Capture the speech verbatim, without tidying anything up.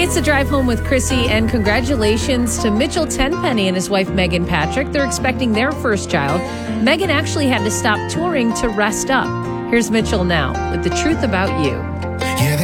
it's the Drive Home with Chrissy, and congratulations to Mitchell Tenpenny and his wife Megan Patrick. They're expecting their first child. Megan actually had to stop touring to rest up. Here's Mitchell now with the truth about you.